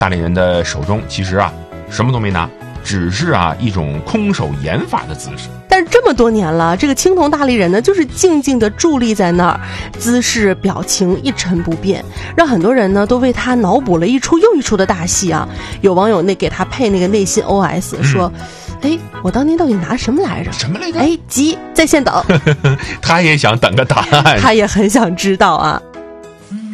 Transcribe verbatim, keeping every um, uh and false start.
大理人的手中其实啊什么都没拿，只是啊一种空手演法的姿势。 但是这么多年了，这个青铜大力人呢，就是静静地伫立在那儿，姿势表情一成不变，让很多人呢都为他脑补了一出又一出的大戏啊。有网友那给他配那个内心 O S 说。嗯哎，我当年到底拿什么来着？ 什么来着？ 哎，急，在线等。 他也想等个答案， 他也很想知道啊。